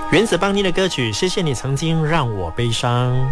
原子邦尼的歌曲，谢谢你曾经让我悲伤。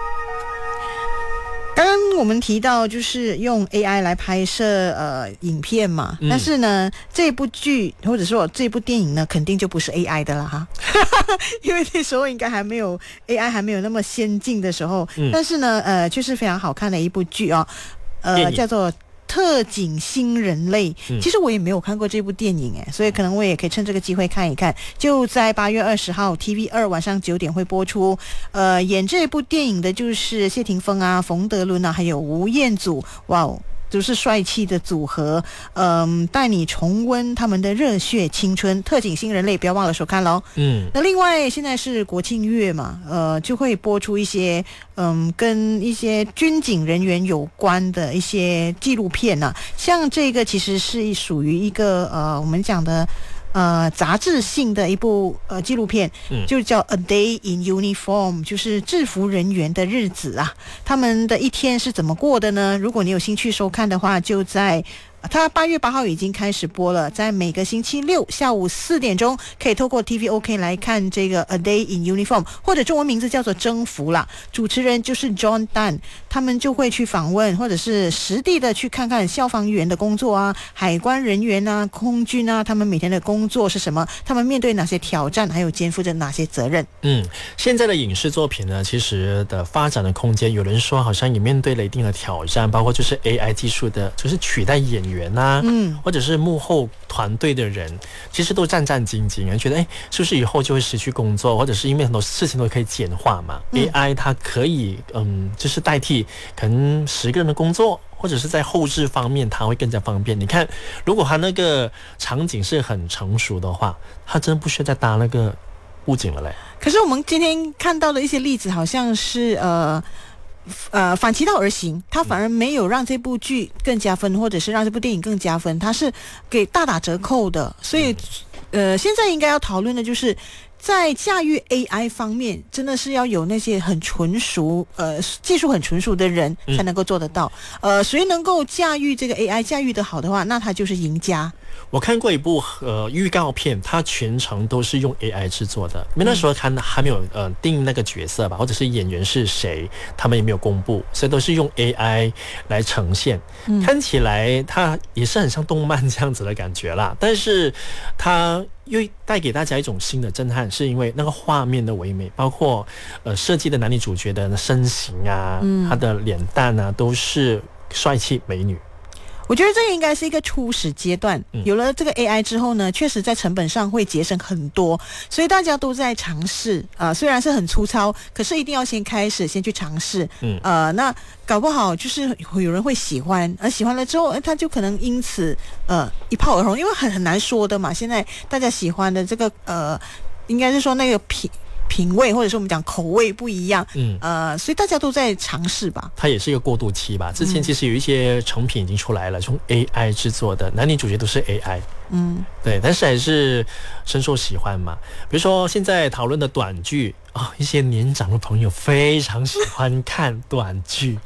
刚刚我们提到就是用 AI 来拍摄影片嘛，但是呢这部剧或者说这部电影呢肯定就不是 AI 的了哈因为那时候应该还没有 AI 还没有那么先进的时候，但是呢就是非常好看的一部剧哦，叫做特警新人类。其实我也没有看过这部电影所以可能我也可以趁这个机会看一看。就在8月20号 TV2 晚上9点会播出。演这部电影的就是谢霆锋啊、冯德伦啊，还有吴彦祖。哇哦，就是帅气的组合，带你重温他们的热血青春。特警新人类不要忘了收看咯。那另外现在是国庆月嘛，就会播出一些跟一些军警人员有关的一些纪录片啊，像这个其实是属于一个我们讲的杂志性的一部纪录片，就叫 A Day in Uniform， 就是制服人员的日子啊，他们的一天是怎么过的呢？如果你有兴趣收看的话，就在它8月8号已经开始播了，在每个星期六下午4点钟可以透过 TVOK 来看这个 A Day in Uniform， 或者中文名字叫做征服啦。主持人就是 John Dan， 他们就会去访问或者是实地的去看看消防员的工作啊、海关人员啊、空军啊，他们每天的工作是什么，他们面对哪些挑战，还有肩负着哪些责任。 现在的影视作品呢，其实的发展的空间，有人说好像也面对了一定的挑战，包括就是 AI 技术的就是取代演员啊，或者是幕后团队的人，其实都战战兢兢，觉得是不是以后就会失去工作，或者是因为很多事情都可以简化嘛。AI 它可以就是代替可能10个人的工作，或者是在后置方面它会更加方便。你看，如果它那个场景是很成熟的话，它真的不需要再搭那个布景了嘞。 可是我们今天看到的一些例子，好像是反其道而行，他反而没有让这部剧更加分，或者是让这部电影更加分，他是给大打折扣的。所以现在应该要讨论的就是在驾驭 AI 方面，真的是要有那些很纯熟技术很纯熟的人才能够做得到。谁能够驾驭这个 AI 驾驭得好的话，那他就是赢家。 我看过一部预告片，它全程都是用 AI 制作的，因为那时候还没有定那个角色吧，或者是演员是谁，他们也没有公布，所以都是用 AI 来呈现。看起来它也是很像动漫这样子的感觉啦，但是它又带给大家一种新的震撼，是因为那个画面的唯美，包括设计的男女主角的身形啊，他的脸蛋啊，都是帅气美女。 我觉得这个应该是一个初始阶段，有了这个 AI 之后呢，确实在成本上会节省很多，所以大家都在尝试虽然是很粗糙，可是一定要先开始，先去尝试。那搞不好就是有人会喜欢，而喜欢了之后，他就可能因此一炮而红，因为很难说的嘛。现在大家喜欢的这个应该是说那个品味或者是我们讲口味不一样，所以大家都在尝试吧。 它也是一个过渡期吧。之前其实有一些成品已经出来了，用 AI 制作的，男女主角都是 AI，对，但是还是深受喜欢嘛。比如说现在讨论的短剧一些年长的朋友非常喜欢看短剧，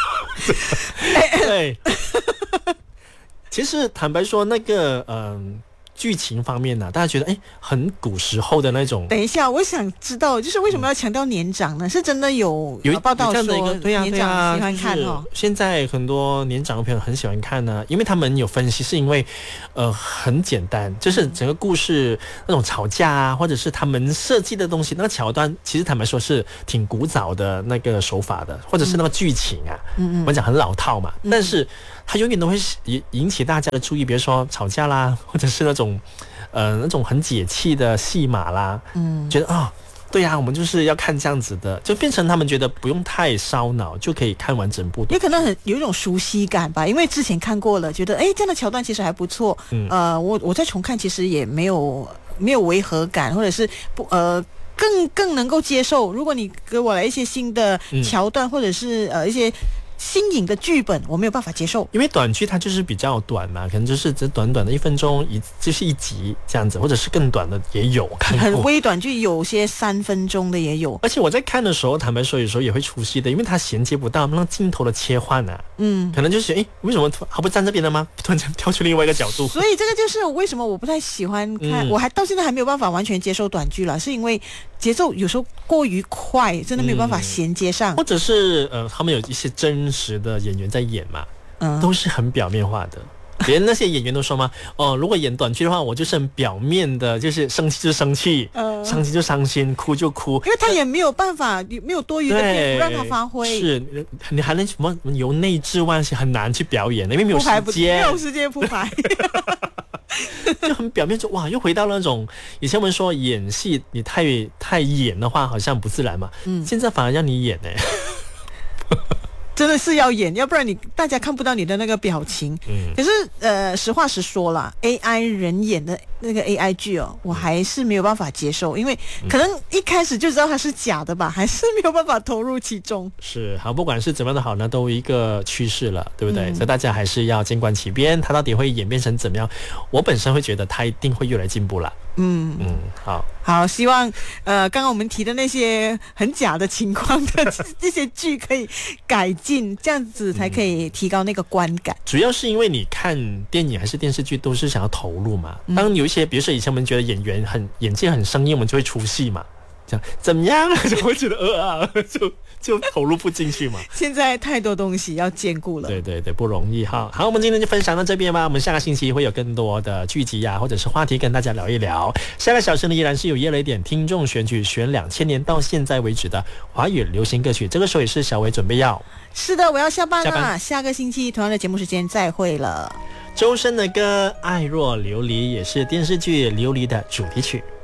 对。其实坦白说，那个剧情方面大家觉得很古时候的那种。 等一下，我想知道就是为什么要强调年长呢？是真的有报道说年长喜欢看现在很多年长的朋友很喜欢看呢，因为他们有分析，是因为很简单，就是整个故事那种吵架啊，或者是他们设计的东西，那个桥段其实坦白说是挺古早的那个手法的，或者是那个剧情啊，我讲很老套嘛，但是它永远都会引起大家的注意，比如说吵架啦，或者是那种很解气的戏码啦，觉得对呀，我们就是要看这样子的，就变成他们觉得不用太烧脑就可以看完整部。 也可能有一种熟悉感吧，因为之前看过了，觉得这样的桥段其实还不错。我再重看其实也没有违和感，或者是更能够接受。如果你给我来一些新的桥段，或者是一些新颖的剧本我没有办法接受。 因为短剧它就是比较短嘛，可能就是只短短的1分钟就是一集这样子，或者是更短的也有看过。 很微短剧，有些3分钟的也有。 而且我在看的时候，坦白说有时候也会出戏的，因为它衔接不到那镜头的切换啊。可能就是为什么他不站这边的吗？突然间跳去另外一个角度。 所以这个就是为什么我不太喜欢看，我还到现在还没有办法完全接受短剧了，是因为节奏有时候过于快，真的没有办法衔接上。 或者是他们有一些真实的演员在演嘛，都是很表面化的。连那些演员都说嘛，如果演短剧的话，我就是很表面的，就是生气就生气，伤心就伤心，哭就哭， 因为他也没有办法，没有多余的篇幅让他发挥。 是，你还能什么由内至外很难去表演，因为没有时间， 没有时间铺排。 就很表面，就哇，又回到那种以前我们说演戏，你太演的话，好像不自然嘛。现在反而让你演呢。 真的是要演，要不然大家看不到你的那个表情。可是实话实说啦， AI 人演的那个 AI 剧我还是没有办法接受，因为可能一开始就知道它是假的吧，还是没有办法投入其中。 是，好，不管是怎么样的好呢，都一个趋势了，对不对？所以大家还是要监管其边，它到底会演变成怎么样？我本身会觉得它一定会越来进步了。好， 希望刚刚我们提的那些很假的情况的这些剧可以改进，这样子才可以提高那个观感。 主要是因为你看电影还是电视剧都是想要投入嘛。当有一些比如说以前我们觉得演员演技很生硬，我们就会出戏嘛，这样怎么样就会觉得就投入不进去嘛。 现在太多东西要兼顾了， 对，不容易哈。好，我们今天就分享到这边吧。我们下个星期会有更多的剧集或者是话题跟大家聊一聊。下个小时呢，依然是有叶雷点听众选举选2000年到现在为止的华语流行歌曲。这个时候也是小伟准备要， 是的，我要下班了。下个星期同样的节目时间再会了。 周深的歌《爱若琉璃》也是电视剧《琉璃》的主题曲。